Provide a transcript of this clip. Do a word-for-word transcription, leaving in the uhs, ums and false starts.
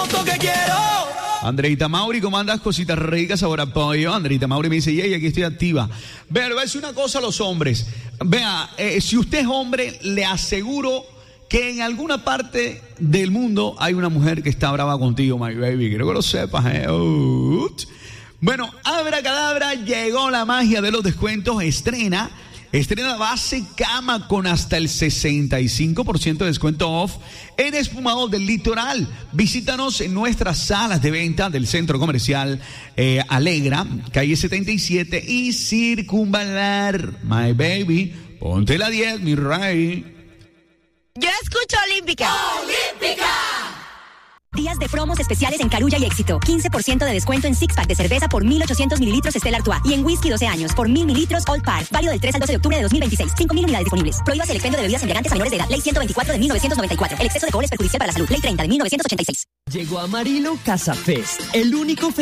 que quiero. Andreita Mauri, ¿cómo andas? Cositas ricas, sabor a pollo. Andreita Mauri me dice, yey, aquí estoy activa. Vea, le voy a decir una cosa a los hombres. Vea, eh, si usted es hombre, le aseguro que en alguna parte del mundo hay una mujer que está brava contigo, my baby. Quiero que lo sepas, eh. Ut. Bueno, abracadabra, llegó la magia de los descuentos. Estrena, estrena base cama con hasta el sesenta y cinco por ciento de descuento off en espumados del litoral. Visítanos en nuestras salas de venta del centro comercial eh, Alegra, calle setenta y siete y Circunvalar. My baby, ponte la diez, mi rey. Yo escucho Olímpica. ¡Olímpica! Días de promos especiales en Carulla y Éxito. quince por ciento de descuento en six pack de cerveza por mil ochocientos mililitros Stella Artois. Y en whisky doce años por mil mililitros Old Parr. Válido del tres al doce de octubre de dos mil veintiséis. cinco mil unidades disponibles. Prohíbas el expendio de bebidas embriagantes a menores de edad. Ley ciento veinticuatro de mil novecientos noventa y cuatro. El exceso de alcohol es perjudicial para la salud. Ley treinta de mil novecientos ochenta y seis. Llegó a Amarillo Casa Fest, el único festival